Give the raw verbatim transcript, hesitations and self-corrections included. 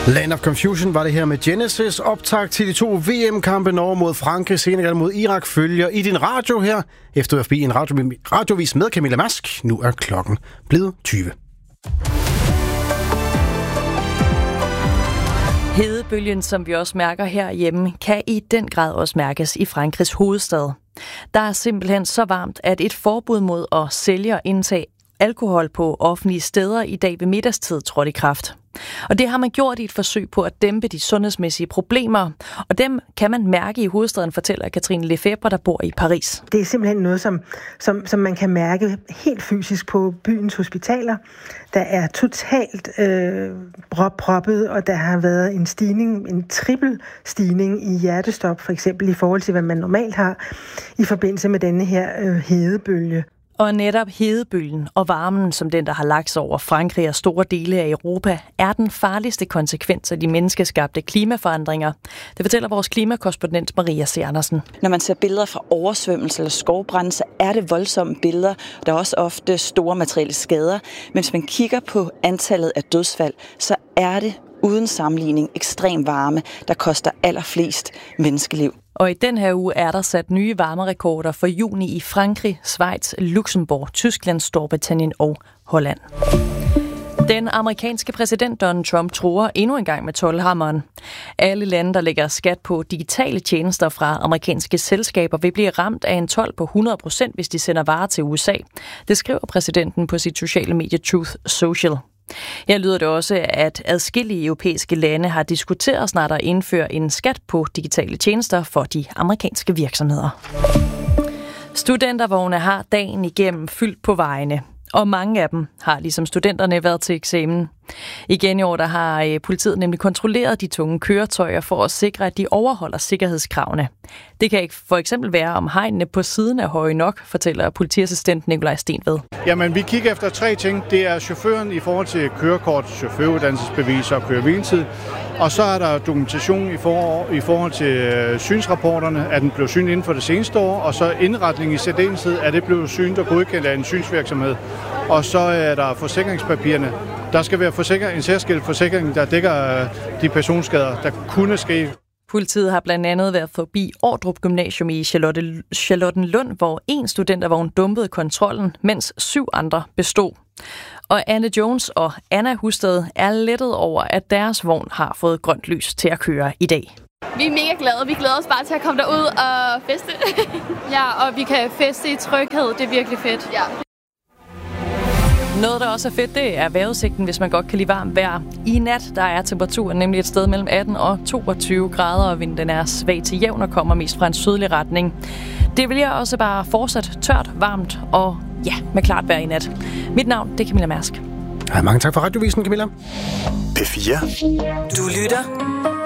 Land of Confusion var det her med Genesis. Optag til de to V M-kampe, Norge mod Frankrig, Senegal mod Irak, følger i din radio her. Efter forbi en radio, radiovis med Camilla Mask. Nu er klokken blevet tyve. Hedebølgen, som vi også mærker herhjemme, kan i den grad også mærkes i Frankrigs hovedstad. Der er simpelthen så varmt, at et forbud mod at sælge og indtage alkohol på offentlige steder i dag ved middagstid trådte i kraft. Og det har man gjort i et forsøg på at dæmpe de sundhedsmæssige problemer, og dem kan man mærke i hovedstaden, fortæller Katrine Lefebvre, der bor i Paris. Det er simpelthen noget, som, som, som man kan mærke helt fysisk på byens hospitaler. Der er totalt øh, proppet, og der har været en stigning, en trippel stigning i hjertestop, for eksempel i forhold til, hvad man normalt har i forbindelse med denne her øh, hedebølge. Og netop hedebølgen og varmen, som den, der har lagt sig over Frankrig og store dele af Europa, er den farligste konsekvens af de menneskeskabte klimaforandringer. Det fortæller vores klimakorrespondent Maria C. Andersen. Når man ser billeder fra oversvømmelse eller skovbrand, så er det voldsomme billeder. Der er også ofte store materielle skader. Men hvis man kigger på antallet af dødsfald, så er det uden sammenligning ekstrem varme, der koster allerflest menneskeliv. Og i den her uge er der sat nye varmerekorder for juni i Frankrig, Schweiz, Luxembourg, Tyskland, Storbritannien og Holland. Den amerikanske præsident Donald Trump truer endnu en gang med toldhammeren. Alle lande, der lægger skat på digitale tjenester fra amerikanske selskaber, vil blive ramt af en told på hundrede procent, hvis de sender varer til U S A. Det skriver præsidenten på sit sociale medie Truth Social. Her lyder det også, at adskillige europæiske lande har diskuteret snart at indføre en skat på digitale tjenester for de amerikanske virksomheder. Studentervogne har dagen igennem fyldt på vejene, og mange af dem har ligesom studenterne været til eksamen. Igen i år der har politiet nemlig kontrolleret de tunge køretøjer for at sikre, at de overholder sikkerhedskravene. Det kan ikke for eksempel være, om hegnene på siden er høje nok, fortæller politiassistent Nikolaj Stenved. Jamen, vi kigger efter tre ting. Det er chaufføren i forhold til kørekort, chaufføruddannelsesbeviser og kørehviletid. Og så er der dokumentation i, for, i forhold til synsrapporterne, at den blev synet inden for det seneste år, og så indretning i særdeleshed, at det blev synet og godkendt af en synsvirksomhed. Og så er der forsikringspapirerne. Der skal være forsikring, en særskilt forsikring, der dækker de personskader, der kunne ske. Politiet har blandt andet været forbi Ordrup Gymnasium i Charlotte, Charlottenlund, hvor en studentervogn dumpede kontrollen, mens syv andre bestod. Og Anne Jones og Anna Husted er lettet over, at deres vogn har fået grønt lys til at køre i dag. Vi er mega glade. Vi glæder os bare til at komme derud og feste. Ja, og vi kan feste i tryghed. Det er virkelig fedt. Ja. Noget, der også er fedt, det er vejrudsigten, hvis man godt kan lide varmt vejr. I nat, der er temperaturen nemlig et sted mellem atten og toogtyve grader, og vinden er svag til jævn og kommer mest fra en sydlig retning. Det vil jeg også bare fortsat tørt, varmt og ja, med klart vejr i nat. Mit navn, det er Camilla Mask. Ja, mange tak for radiovisen, Camilla. P fire. Du lytter